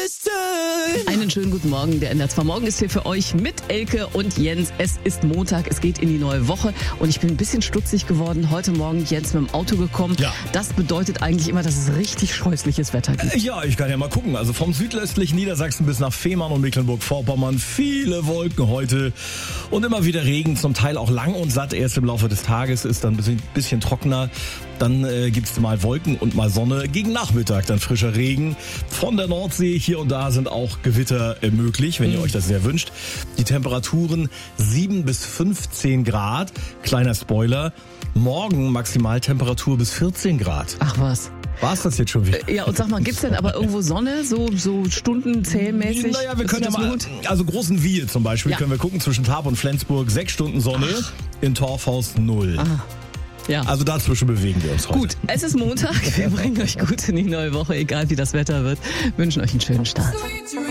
Einen schönen guten Morgen. Der NDR 2 Morgen ist hier für euch mit Elke und Jens. Es ist Montag, es geht in die neue Woche und ich bin ein bisschen stutzig geworden. Heute Morgen Jens mit dem Auto gekommen. Ja. Das bedeutet eigentlich immer, dass es richtig scheußliches Wetter gibt. Ja, ich kann ja mal gucken. Also vom südöstlichen Niedersachsen bis nach Fehmarn und Mecklenburg-Vorpommern viele Wolken heute und immer wieder Regen, zum Teil auch lang und satt. Erst im Laufe des Tages ist dann ein bisschen trockener. Dann gibt's mal Wolken und mal Sonne. Gegen Nachmittag dann frischer Regen. Von der Nordsee hier und da sind auch Gewitter möglich, wenn ihr euch das sehr wünscht. Die Temperaturen 7 bis 15 Grad. Kleiner Spoiler. Morgen Maximaltemperatur bis 14 Grad. Ach was. War's das jetzt schon wieder? Ja, und sag mal, gibt's denn aber irgendwo Sonne, so stundenzählmäßig? Naja, wir können ja mal, also Großen Wiehe zum Beispiel, können wir gucken, zwischen Tarp und Flensburg 6 Stunden Sonne, in Torfhaus 0. Aha. Ja. Also dazwischen bewegen wir uns heute. Gut, es ist Montag, wir bringen euch gut in die neue Woche, egal wie das Wetter wird, wünschen euch einen schönen Start.